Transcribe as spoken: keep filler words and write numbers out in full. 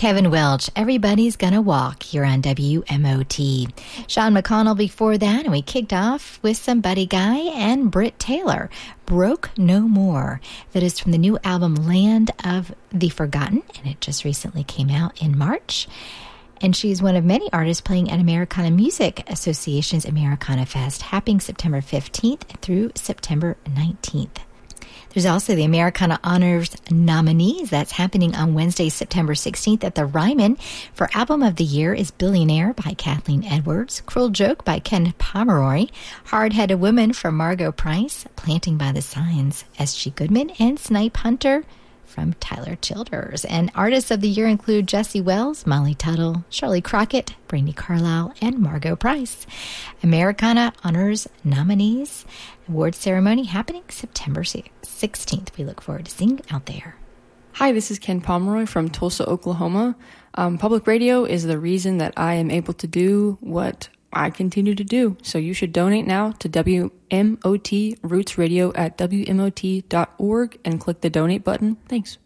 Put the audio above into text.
Kevin Welch, Everybody's Gonna Walk here on W M O T. Sean McConnell before that, and we kicked off with some Buddy Guy and Britt Taylor, Broke No More. That is from the new album Land of the Forgotten, and it just recently came out in March. And she's one of many artists playing at Americana Music Association's Americana Fest, happening September fifteenth through September nineteenth. There's also the Americana Honors nominees. That's happening on Wednesday, September sixteenth at the Ryman. For Album of the Year is Billionaire by Kathleen Edwards, Cruel Joke by Ken Pomeroy, Hard-Headed Woman from Margot Price, Planting by the Signs, S G Goodman, and Snipe Hunter from Tyler Childers. And artists of the year include Jesse Wells, Molly Tuttle, Shirley Crockett, Brandi Carlile, and Margot Price. Americana Honors nominees. Award ceremony happening September sixteenth. We look forward to seeing you out there. Hi, this is Ken Pomeroy from Tulsa, Oklahoma. Um, public radio is the reason that I am able to do what I continue to do. So you should donate now to W M O T Roots Radio at W M O T dot org and click the donate button. Thanks.